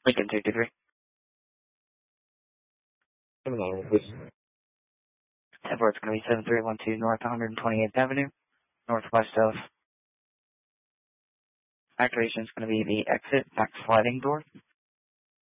Lincoln 223. 791, please. 10-4, it's going to be 7312 North 128th Avenue, northwest of. Activation is going to be the exit back sliding door.